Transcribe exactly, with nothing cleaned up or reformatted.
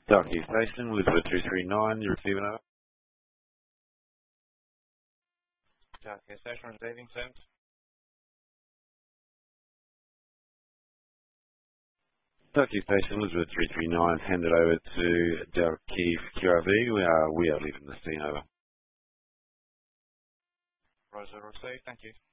Darkey Station, Elizabeth two three nine, you're receiving over. Darkey Station, receiving, sent. Darkey Station, Elizabeth three three nine, handed over to Darkey Q R V. We are, we are leaving the scene over. Roger, received, thank you.